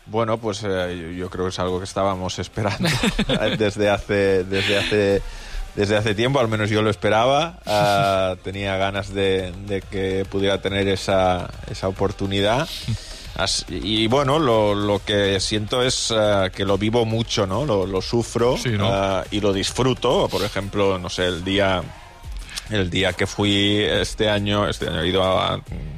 Bueno, pues yo creo que es algo que estábamos esperando desde hace tiempo, al menos yo lo esperaba. Tenía ganas de que pudiera tener esa oportunidad. Y bueno, lo que siento es que lo vivo mucho, ¿no? Lo sufro, sí, ¿no? Y lo disfruto. Por ejemplo, no sé, el día que fui este año he ido a